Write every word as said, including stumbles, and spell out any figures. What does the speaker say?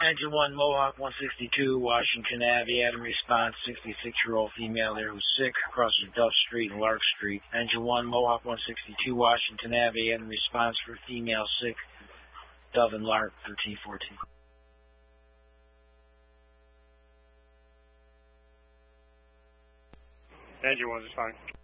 Engine one, Mohawk one sixty-two, Washington Avenue. Adam response, sixty-six-year-old female there who's sick, across from Duff Street and Lark Street. Engine one, Mohawk one sixty-two, Washington Avenue. Adam response for female sick, Dove and Lark, thirteen fourteen. Engine one is fine.